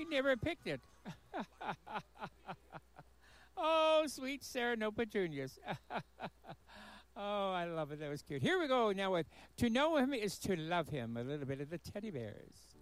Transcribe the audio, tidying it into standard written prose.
He never picked it. Oh, sweet Sarah, no petunias. Oh, I love it. That was cute. Here we go now with To Know Him is to Love Him, a little bit of the Teddy Bears.